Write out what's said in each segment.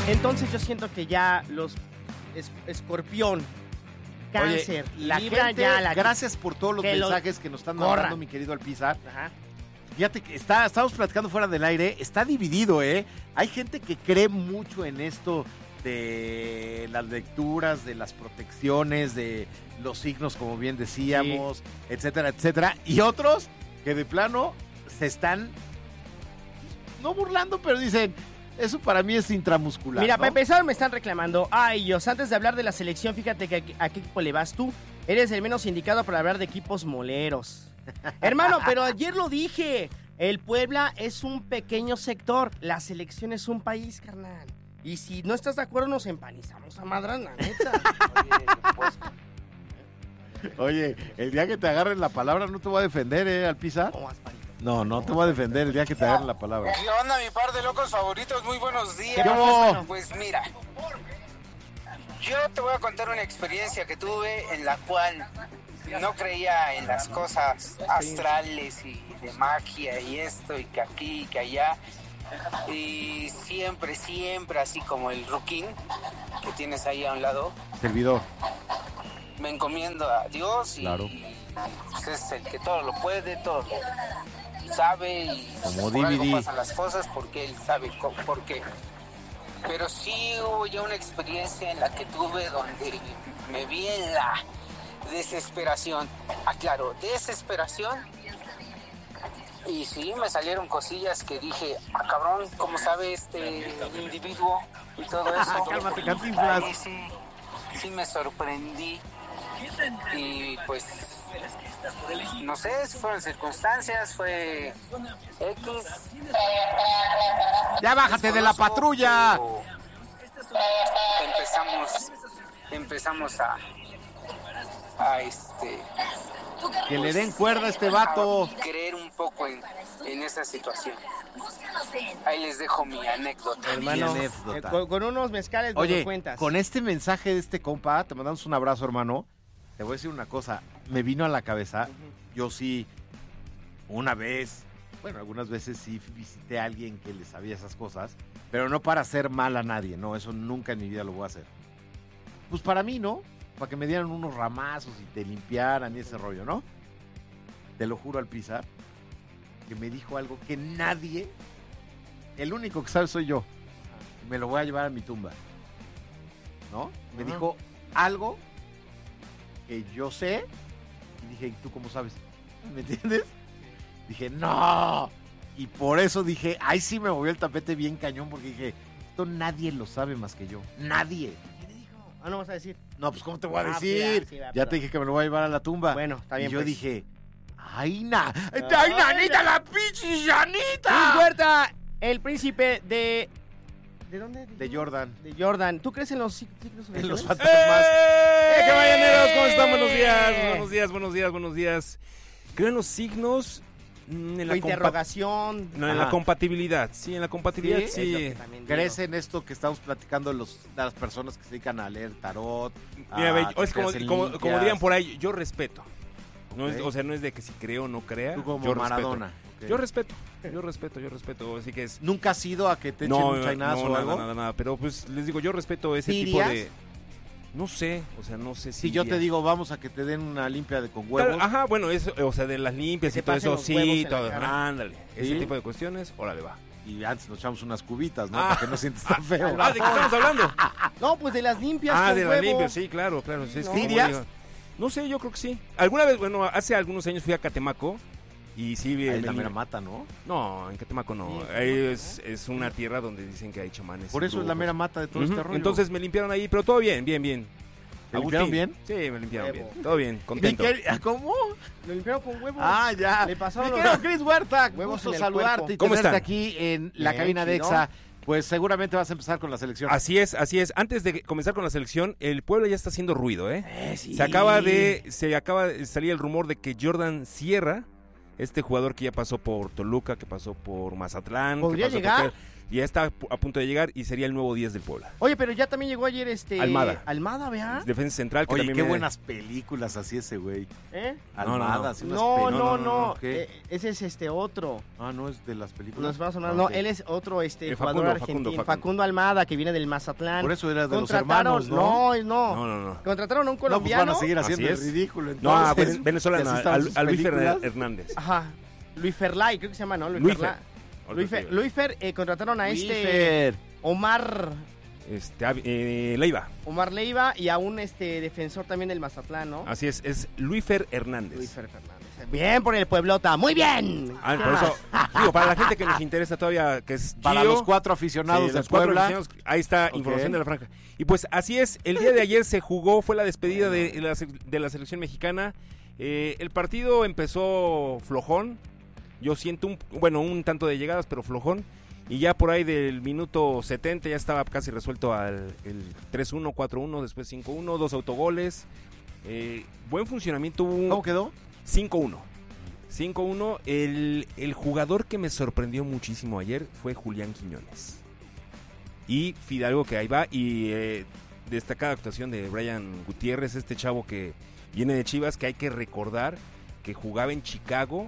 Entonces yo siento que ya los Escorpión, Cáncer, Oye, la Libra gente, ya la... gracias por todos los que mensajes que nos están corran. mandando, mi querido Alpizar. Ajá. Fíjate que estamos platicando fuera del aire, está dividido, ¿eh? Hay gente que cree mucho en esto de las lecturas, de las protecciones, de los signos, como bien decíamos, etcétera, etcétera. Y otros que de plano se están, no burlando, pero dicen, eso para mí es intramuscular. Mira, ¿no? para empezar me están reclamando. Ay, Dios, antes de hablar de la selección, fíjate que a qué equipo le vas tú. Eres el menos indicado para hablar de equipos moleros. Hermano, pero ayer lo dije. El Puebla es un pequeño sector. La selección es un país, carnal. Y si no estás de acuerdo, nos empanizamos a madrana, neta. Oye, el día que te agarren la palabra no te voy a defender, Alpizar. No te voy a defender el día que te agarren la palabra. ¿Qué onda, mi par de locos favoritos? Muy buenos días. ¿Qué hubo? Pues mira, yo te voy a contar una experiencia que tuve en la cual no creía en las cosas astrales y de magia y esto y que aquí y que allá. Y siempre, así como el ruquín que tienes ahí a un lado, Servidor. me encomiendo a Dios y Claro. pues es el que todo lo puede, todo lo sabe y Como por algo DVD. pasan las cosas porque él sabe por qué. Pero sí hubo ya una experiencia en la que tuve donde me vi en la desesperación. Aclaro, desesperación. Y sí, me salieron cosillas que dije, cabrón, ¿cómo sabe este individuo? Y todo eso. Cálmate, Cantinflas. Ahí sí me sorprendí. Y pues, no sé, si fueron circunstancias, fue X. ¡Ya bájate de la patrulla! Empezamos a Que le den cuerda a este vato. a creer un poco en esa situación. Ahí les dejo mi anécdota. Hermano, Mi anécdota. con unos mezcales nos Oye, lo cuentas. con este mensaje de este compa, te mandamos un abrazo, hermano. Te voy a decir una cosa, me vino a la cabeza, yo sí, una vez, bueno, algunas veces sí visité a alguien que le sabía esas cosas, pero no para hacer mal a nadie, no, eso nunca en mi vida lo voy a hacer. Pues para mí, ¿no? Para que me dieran unos ramazos y te limpiaran y ese rollo, ¿no? Te lo juro, Alpizar, que me dijo algo que nadie, el único que sabe soy yo, me lo voy a llevar a mi tumba, ¿no? Me dijo algo que yo sé y dije, ¿y tú cómo sabes? ¿Me entiendes? Dije, no. Y por eso dije, ay, sí me movió el tapete bien cañón porque dije, esto nadie lo sabe más que yo. Nadie. ¿Qué le dijo? Ah, no vas a decir. No, pues ¿cómo te voy a Ah, decir? sí, va, Ya perdón. te dije que me lo voy a llevar a la tumba. Bueno, está bien, Y yo pues. dije, ay, nanita, la pinche Janita. Luis Huerta, el príncipe de... ¿De dónde? De Jordan. De Jordan. ¿Tú crees en los signos En los zodiacales? fantasmas. ¡Qué mañaneros! ¿Cómo están? Buenos días. Creo en los signos, en La interrogación. no, en Ajá. la compatibilidad. Sí, en la compatibilidad, ¿Sí? Es sí. lo que también ¿Crees digo. en esto que estamos platicando de las personas que se dedican a leer tarot? Mira, ve, que es como hacen como limpias? dirían por ahí, yo respeto. No es, Ok. o sea, no es de que si creo o no crea. Tú como yo Maradona. Respeto. Ok. Yo respeto. Así que es. ¿Nunca has ido a que te echen un chainazo o algo? nada. Pero pues les digo, yo respeto ese ¿Sí tipo irías? de. No sé, o sea, no sé si. Si yo te iría. digo, vamos a que te den una limpia con Claro, huevos. ajá, bueno, eso, o sea, de las limpias Que y todo pasen eso, los huevos sí, en la todo. cara. Ándale. ¿Sí? Ese tipo de cuestiones, órale, va. Y antes nos echamos unas cubitas, ¿no? Ah. Para que no sientes tan feo. ¿De qué estamos hablando? No, pues de las limpias Ah, con de huevo. las limpias, sí, claro. Sí, es No. como ¿Irías? digo, no sé, yo creo que sí. Alguna vez, bueno, hace algunos años fui a Catemaco y sí vi... Ahí es la mera mata, ¿no? No, en Catemaco no. Sí, Ahí es una tierra donde dicen que hay chamanes. Por eso es la brujos. mera mata de todo Ujú, este rollo. entonces me limpiaron ahí, pero todo bien. ¿Te limpiaron bien? Sí, me limpiaron Huevo. bien. Todo bien, ¿Mi contento. ¿Cómo? Lo limpiaron con huevo. Ah, ya. Le pasaron Mi los- querido Chris Huerta, huevos gusto en el saludarte cuerpo. y ¿Cómo tenerte están? aquí en la Bien, cabina de chido. EXA. Pues seguramente vas a empezar con la selección. Así es. Antes de comenzar con la selección, el pueblo ya está haciendo ruido, ¿eh? Sí. Se acaba de salir el rumor de que Jordan Sierra, este jugador que ya pasó por Toluca, que pasó por Mazatlán, ¿Podría que pasó llegar? por... Ya está a punto de llegar y sería el nuevo 10 del Puebla. Oye, pero ya también llegó ayer Almada, ¿vea? Defensa central. Que Oye, también qué me- buenas películas hacía ese güey. ¿Eh? Almada, hacía unas No, películas. no. ¿Qué? Ese es otro. Ah, no es de las películas. Nos vamos a hablar. Ah, No, ok. él es otro Facundo, jugador argentino. Facundo Almada, que viene del Mazatlán. Por eso era de los Contrataron, hermanos, ¿no? No. Contrataron a un No, pues colombiano. van a seguir haciendo Así el es. ridículo. No, a entonces, venezolano, que así estaban sus a Luis películas. Hernández. Ajá. Luis Ferlay, creo que se llama, ¿no? Luifer. Luifer, contrataron a Luifer. Omar Leiva. Leiva y a un defensor también del Mazatlán, ¿no? Así es Luifer Hernández. Luifer Fernández. Bien por el Pueblota, muy bien. Por eso, digo, para la gente que nos interesa todavía, que es Para Gio, los 4 aficionados sí, de los 4 Puebla. aficionados, ahí está Ok. información de la franja. Y pues así es, el día de ayer se jugó, fue la despedida de la selección mexicana. El partido empezó flojón. Yo siento un tanto de llegadas, pero flojón. Y ya por ahí del minuto 70 ya estaba casi resuelto el 3-1, 4-1, después 5-1, 2 autogoles. Buen funcionamiento. ¿Cómo quedó? 5-1. 5-1. El jugador que me sorprendió muchísimo ayer fue Julián Quiñones. Y Fidalgo, que ahí va. Y destacada actuación de Brian Gutiérrez, este chavo que viene de Chivas, que hay que recordar que jugaba en Chicago.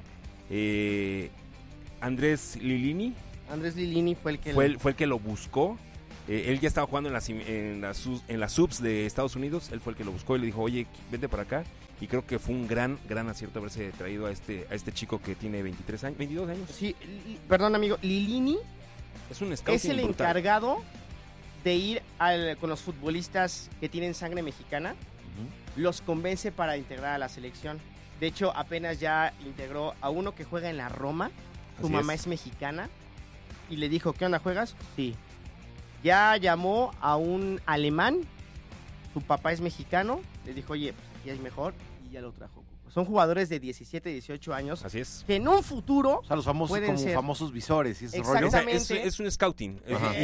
Andrés Lilini fue el que... fue el que lo buscó. Él ya estaba jugando en las subs de Estados Unidos. Él fue el que lo buscó y le dijo, oye, vente para acá. Y creo que fue un gran acierto haberse traído a este chico que tiene 22 años. Sí, perdón, amigo. Lilini Es un scouting es el brutal. encargado de ir con los futbolistas que tienen sangre mexicana. Los convence para integrar a la selección. De hecho, apenas ya integró a uno que juega en la Roma. Su Así mamá es mexicana. Y le dijo, ¿qué onda, juegas? Sí. Ya llamó a un alemán. Su papá es mexicano. Le dijo, oye, pues aquí es mejor. Y ya lo trajo. Son jugadores de 17, 18 años. Así es. Que en un futuro... O sea, los famosos Pueden como ser. famosos visores y ese rollo. Exactamente. Es un scouting. Ajá.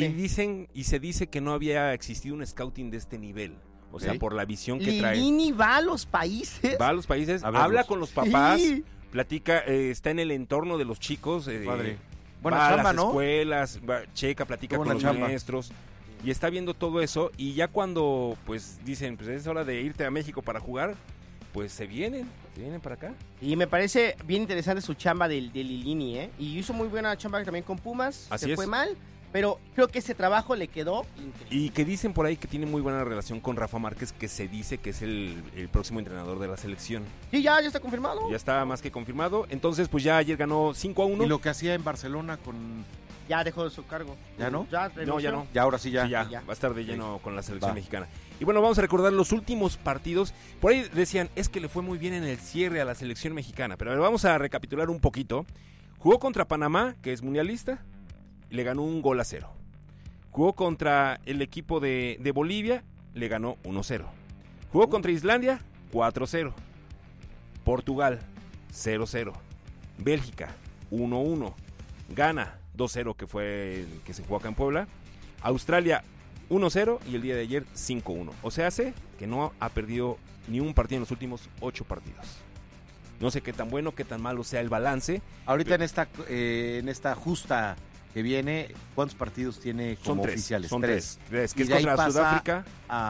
Y se dice que no había existido un scouting de este nivel. O sea, Ok. por la visión que trae. Lilini va a los países. Va a los países, A verlos. habla con los papás, Sí. platica, está en el entorno de los chicos. Padre. Buena va chamba, a las ¿no? escuelas, checa, platica Qué con buena los chamba. maestros. Y está viendo todo eso. Y ya cuando pues dicen, pues es hora de irte a México para jugar, pues se vienen para acá. Y me parece bien interesante su chamba de Lilini, ¿eh? Y hizo muy buena chamba también con Pumas. Así se es. fue mal, pero creo que ese trabajo le quedó increíble. Y que dicen por ahí que tiene muy buena relación con Rafa Márquez, que se dice que es el próximo entrenador de la selección. Sí, ya está confirmado. Ya está más que confirmado. Entonces, pues ya ayer ganó 5-1. Y lo que hacía en Barcelona con... Ya dejó su cargo. ¿Ya no? Ya, No, ya no. Ya, ahora sí ya. Sí, ya, Ya. va a estar de lleno con la selección Va. mexicana. Y bueno, vamos a recordar los últimos partidos. Por ahí decían, es que le fue muy bien en el cierre a la selección mexicana. Pero a ver, vamos a recapitular un poquito. Jugó contra Panamá, que es mundialista, y le ganó 1-0. Jugó contra el equipo de Bolivia, le ganó 1-0. Jugó contra Islandia, 4-0. Portugal, 0-0. Bélgica, 1-1. Ghana, 2-0, que fue el que se jugó acá en Puebla. Australia, 1-0 y el día de ayer 5-1. O sea, hace que no ha perdido ni un partido en los últimos 8 partidos. No sé qué tan bueno, qué tan malo sea el balance. Ahorita en esta justa que viene, ¿cuántos partidos tiene como Son 3. oficiales? Son 3. Que Y es de ahí contra pasa Sudáfrica,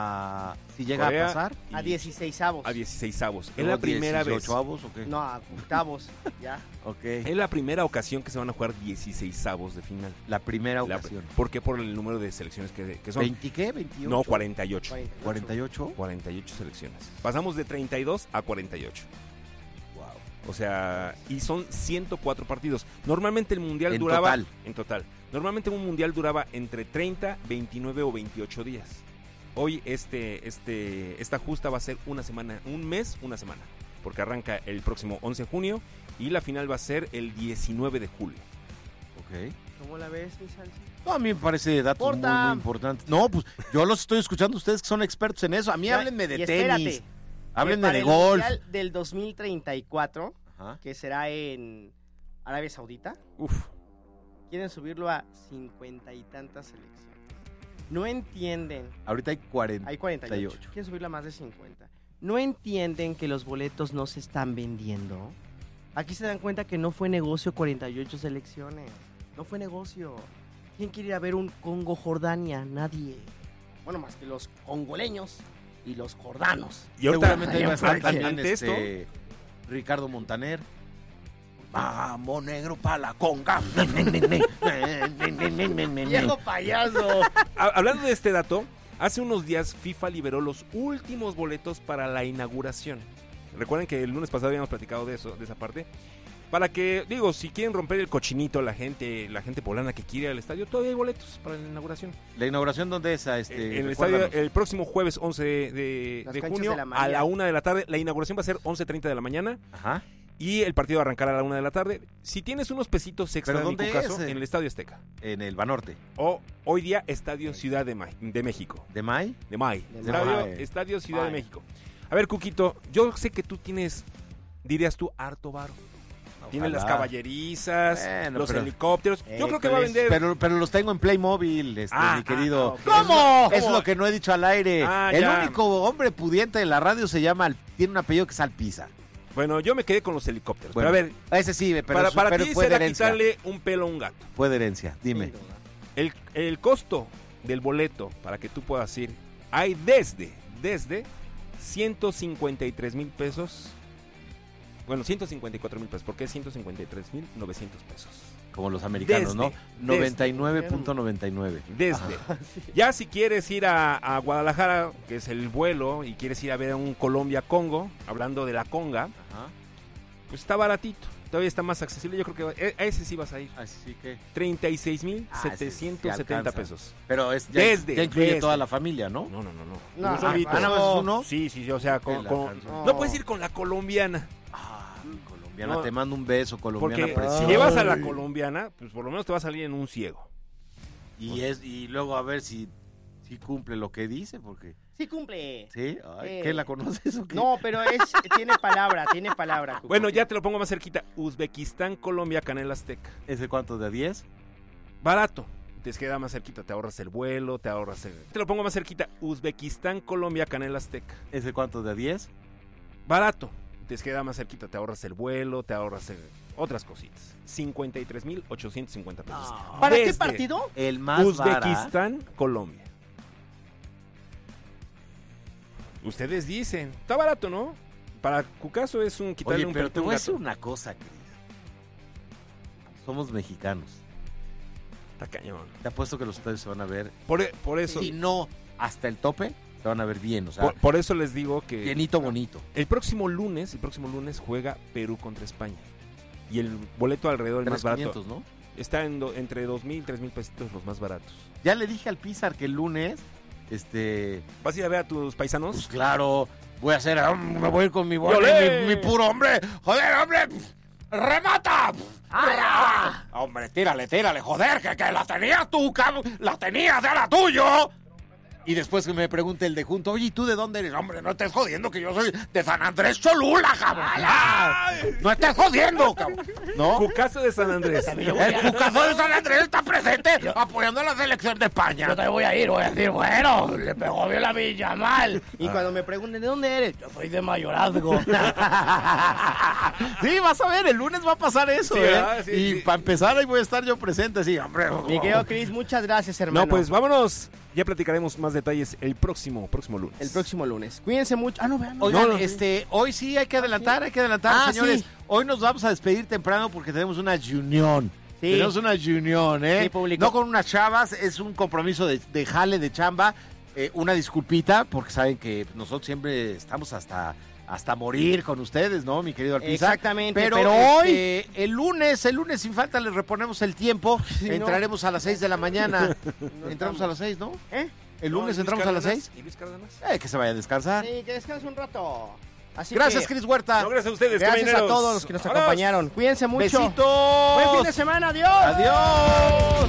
si llega Corea a pasar. A 16avos. a 16avos. Es luego la primera vez. 18avos, ¿o qué? No, a octavos. Ya. Ok. Es la primera ocasión que se van a jugar 16avos de final. La primera ocasión. ¿Por qué? Por el número de selecciones que son. ¿20 qué? ¿28? No, 48. 48. 48 selecciones. Pasamos de 32 a 48. Wow. O sea, y son 104 partidos. Normalmente el mundial En duraba... total. En total. Normalmente un mundial duraba entre 30, 29 o 28 días. Hoy esta justa va a ser una semana, un mes, una semana. Porque arranca el próximo 11 de junio y la final va a ser el 19 de julio. Ok. ¿Cómo la ves, mi salsa? No, a mí me parece datos muy, Porta. muy importantes. No, pues yo los estoy escuchando ustedes que son expertos en eso. A mí háblenme de Y tenis. espérate, Háblenme para de el golf. Mundial del 2034, Ajá. que será en Arabia Saudita, Uf. quieren subirlo a 50 y tantas selecciones. No entienden. Ahorita hay 40. Hay 48. Quieren subirlo a más de 50. No entienden que los boletos no se están vendiendo. Aquí se dan cuenta que no fue negocio 48 selecciones. No fue negocio. ¿Quién quiere ir a ver un Congo-Jordania? Nadie. Bueno, más que los congoleños y los jordanos. Y ahorita, Seguramente iba a estar también ante esto, Ricardo Montaner. Vamos, negro, pa' la conga. ¡Viejo payaso! hablando de este dato, hace unos días FIFA liberó los últimos boletos para la inauguración. Recuerden que el lunes pasado habíamos platicado de eso, de esa parte. Para que, digo, si quieren romper el cochinito la gente poblana que quiere ir al estadio, todavía hay boletos para la inauguración. ¿La inauguración dónde es? En el estadio, el próximo jueves 11 de junio a la 1 de la tarde. La inauguración va a ser 11:30 de la mañana. Ajá. Y el partido va a arrancar a la 1 de la tarde. Si tienes unos pesitos extra, ¿Pero en dónde tu caso, es? en el Estadio Azteca. En el Banorte. O hoy día Estadio Ciudad de México. ¿De May? De May. De Estadio Ciudad May. de México. A ver, Cuquito, yo sé que tú tienes, dirías tú, harto varo. Tienes las caballerizas, Bueno, los pero- helicópteros. Yo creo que va a vender. Pero los tengo en Playmobil, mi querido. ok. ¿Cómo? Es lo que no he dicho al aire. El ya. único hombre pudiente de la radio tiene un apellido que es Alpiza. Bueno, yo me quedé con los helicópteros. Bueno, pero a ver, ese sí, pero para ti fue de será herencia. quitarle un pelo a un gato. Fue de herencia, dime. El costo del boleto para que tú puedas ir hay desde 153,000 pesos. Bueno, 154,000 pesos. ¿Por qué 153,900 pesos? Como los americanos, ¿no? Desde. 99.99. Desde. Ya si quieres ir a Guadalajara, que es el vuelo, y quieres ir a ver a un Colombia-Congo, hablando de la conga, Ajá. pues está baratito. Todavía está más accesible. Yo creo que a ese sí vas a ir. Así que. 36,770 alcanza. pesos. Pero ya incluye desde. toda la familia, ¿no? No. No, Un solito. ¿nada más es uno? Sí, o sea, Que la canción. no puedes ir con la colombiana. Colombiana, No. te mando un beso, colombiana Porque preciosa. si llevas a la colombiana, pues por lo menos te va a salir en un ciego. Y luego a ver si cumple lo que dice, porque... Sí cumple. ¿Sí? Ay, ¿qué, la conoces o qué? No, pero tiene palabra. Cuco. Bueno, ya te lo pongo más cerquita. Uzbekistán, Colombia, Canal Azteca. ¿Ese cuánto, de 10? Barato. Te queda más cerquita, te ahorras el vuelo, te lo pongo más cerquita. Uzbekistán, Colombia, Canal Azteca. ¿Ese cuánto, de 10? Barato. Te queda más cerquita, te ahorras el vuelo, te ahorras otras cositas. 53,850 pesos. ¿Para qué Desde partido? El más barato. Uzbekistán, Colombia. Ustedes dicen, está barato, ¿no? Para Cucaso es un quitarle Oye, un pero pelito te a un voy a gato. decir una cosa, Cris. Somos mexicanos. Está cañón. Te apuesto que los estadios se van a ver. Por eso, Si no, hasta el tope, se van a ver bien. O sea, por eso les digo que bienito bonito. el próximo lunes juega Perú contra España. Y el boleto alrededor el más barato 3,500, ¿no? está entre 2,000 y 3,000 pesitos los más baratos. Ya le dije al Pizar que el lunes, ¿Vas a ir a ver a tus paisanos? pues claro, voy a hacer, me voy a ir con mi ¡Olé! mi puro hombre. Joder, hombre, remata. Hombre, tírale, joder, que la tenías tú, cabrón, la tenías, era tuyo. Y después que me pregunte el de junto, oye, ¿y tú de dónde eres? Hombre, no estés jodiendo que yo soy de San Andrés Cholula, cabrón. No estés jodiendo, cabrón. ¿No? Cucaso de San Andrés. El Cucazo de San Andrés está presente apoyando a la selección de España. Yo te voy a decir, bueno, le pegó bien la Villa mal. Y cuando me pregunten, ¿de dónde eres? Yo soy de Mayorazgo. Sí, vas a ver, el lunes va a pasar eso, Sí, ¿eh? ¿verdad? Sí, y sí. para empezar ahí voy a estar yo presente, sí, hombre. Mi querido Cris, muchas gracias, hermano. No, pues vámonos. Ya platicaremos más detalles el próximo lunes. El próximo lunes. Cuídense mucho. No, vean. Oigan, No, hoy sí hay que adelantar, señores. sí. Hoy nos vamos a despedir temprano porque tenemos una reunión. Sí. Tenemos una reunión, ¿eh? Sí, público. No con unas chavas, es un compromiso de jale, de chamba. Una disculpita, porque saben que nosotros siempre estamos hasta morir con ustedes, ¿no, mi querido Alpiza? Exactamente, Pero, pero hoy... el lunes sin falta les reponemos el tiempo. Sí, Entraremos a las 6 de la mañana. Entramos a las 6, ¿no? ¿Eh? El lunes entramos a las 6. ¿Y Luis Cárdenas? Que se vaya a descansar. Sí, que descanse un rato. Así Gracias, que, Cris Huerta. No, gracias a ustedes. gracias a compañeros. todos los que nos Vámonos. acompañaron. Cuídense mucho. Besitos. Buen fin de semana. Adiós. Adiós.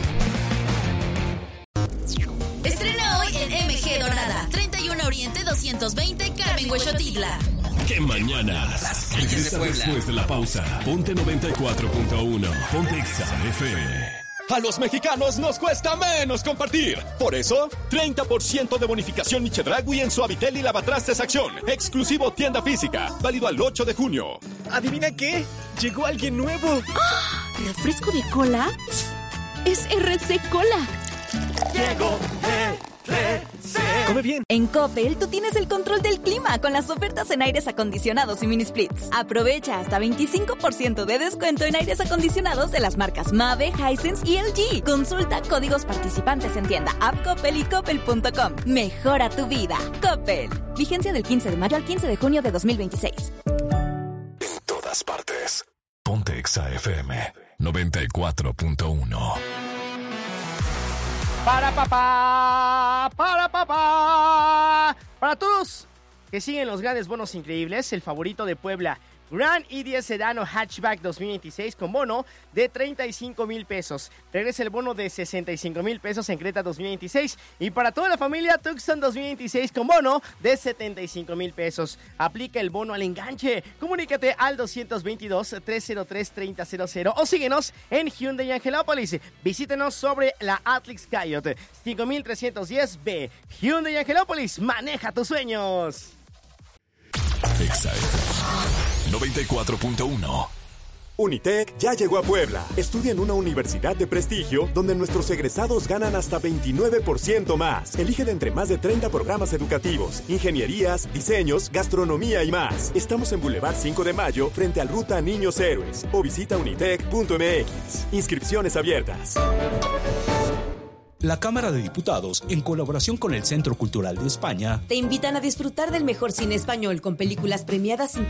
Estrena hoy en MG Dorada, 31 Oriente 220, Carmen Huexotitla. ¡Qué mañanas! Regresa después de la pausa. Ponte 94.1. Ponte XAFM. A los mexicanos nos cuesta menos compartir. Por eso, 30% de bonificación Chedragui en Suavitel y Lavatrastes Acción. Exclusivo tienda física. Válido al 8 de junio. ¿Adivina qué? Llegó alguien nuevo. ¿Refresco de cola? Es RC Cola. Llegó Come bien. En Coppel, tú tienes el control del clima con las ofertas en aires acondicionados y mini splits. Aprovecha hasta 25% de descuento en aires acondicionados de las marcas Mave, Hisense y LG. Consulta códigos participantes en tienda, app Coppel y coppel.com. Mejora tu vida. Coppel. Vigencia del 15 de mayo al 15 de junio de 2026. En todas partes. Ponte Exa FM 94.1. Para todos que siguen los grandes bonos increíbles, el favorito de Puebla, Grand i10 Sedano Hatchback 2026 con bono de 35,000 pesos. Regresa el bono de 65,000 pesos en Creta 2026. Y para toda la familia, Tucson 2026 con bono de 75,000 pesos. Aplica el bono al enganche. Comunícate al 222-303-3000 o síguenos en Hyundai Angelópolis. Visítenos sobre la Atlix Coyote 5310B. Hyundai Angelópolis, maneja tus sueños. Exa FM 94.1. Unitec ya llegó a Puebla. Estudia en una universidad de prestigio donde nuestros egresados ganan hasta 29% más. Elige de entre más de 30 programas educativos, ingenierías, diseños, gastronomía y más. Estamos en Boulevard 5 de Mayo frente al Ruta Niños Héroes o visita unitec.mx. Inscripciones abiertas. La Cámara de Diputados, en colaboración con el Centro Cultural de España, te invitan a disfrutar del mejor cine español con películas premiadas